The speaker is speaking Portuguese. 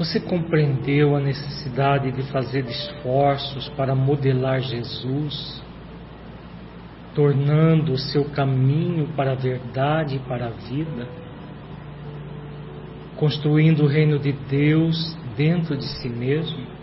Você compreendeu a necessidade de fazer esforços para modelar Jesus, tornando o seu caminho para a verdade e para a vida, construindo o reino de Deus dentro de si mesmo?